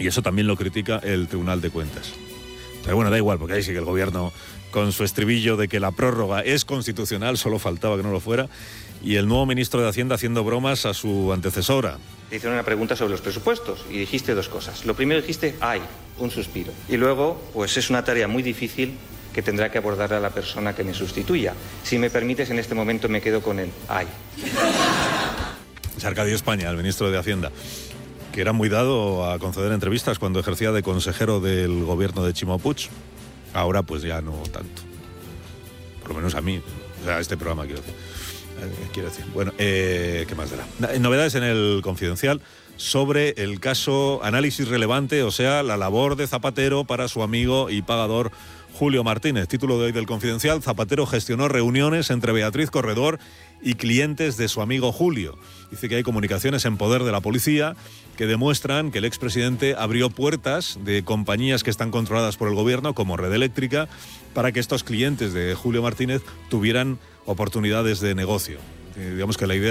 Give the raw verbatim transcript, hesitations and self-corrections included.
Y eso también lo critica el Tribunal de Cuentas. Pero bueno, da igual, porque ahí sí que el gobierno, con su estribillo de que la prórroga es constitucional, solo faltaba que no lo fuera, y el nuevo ministro de Hacienda haciendo bromas a su antecesora. Te hicieron una pregunta sobre los presupuestos y dijiste dos cosas. Lo primero dijiste, ay, un suspiro. Y luego, pues es una tarea muy difícil que tendrá que abordar a la persona que me sustituya. Si me permites, en este momento me quedo con el ay. Es Arcadio España, el ministro de Hacienda, que era muy dado a conceder entrevistas cuando ejercía de consejero del gobierno de Ximo Puig. Ahora pues ya no tanto. Por lo menos a mí. O sea, este programa quiero decir. Eh, quiero decir. Bueno, eh, ¿qué más dará? Novedades en el Confidencial sobre el caso Análisis Relevante, o sea, la labor de Zapatero para su amigo y pagador Julio Martínez. Título de hoy del Confidencial: Zapatero gestionó reuniones entre Beatriz Corredor y clientes de su amigo Julio. Dice que hay comunicaciones en poder de la policía que demuestran que el expresidente abrió puertas de compañías que están controladas por el gobierno, como Red Eléctrica, para que estos clientes de Julio Martínez tuvieran oportunidades de negocio. Eh, digamos que la idea